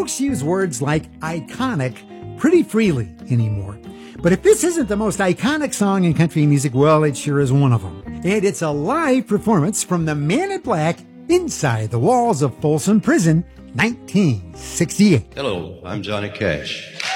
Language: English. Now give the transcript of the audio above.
Folks use words like iconic pretty freely anymore. But if this isn't the most iconic song in country music, well, it sure is one of them. And it's a live performance from the Man in Black inside the walls of Folsom Prison, 1968. Hello, I'm Johnny Cash.